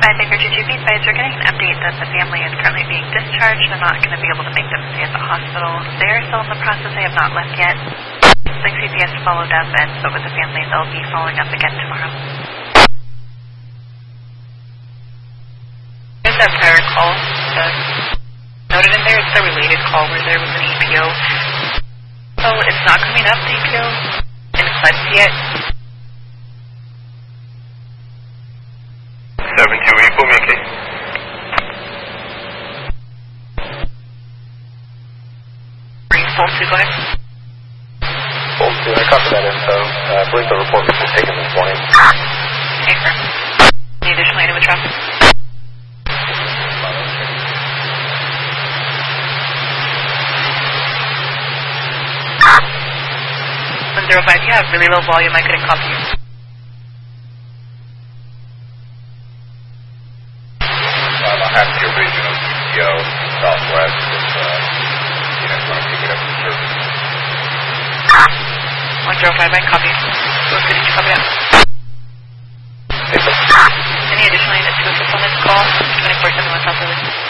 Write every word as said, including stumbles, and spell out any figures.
five Baker two two B advised we're getting an update that the family is currently being discharged. They're not going to be able to make them stay at the hospital. They are still in the process. They have not left yet. Like C P S followed up and spoke with the family. They'll be following up again tomorrow. There's that prior call. The noted in there, it's a related call where there was an E P O. So it's not coming up, the E P O, in the clips yet. seven two eight, put me in case. Pulse two, go ahead. Pulse two, I copy that info. Uh, I believe the report was just taken this morning. Okay, sir. Any additional item of traffic? one zero five, you have really low volume, I couldn't copy you. Um, I have the original C P O Southwest. If, uh, you know, want to pick it up from service. one zero five, I copy. What did you copy that? Any additional units to assist on this call? twenty-four seven West South River.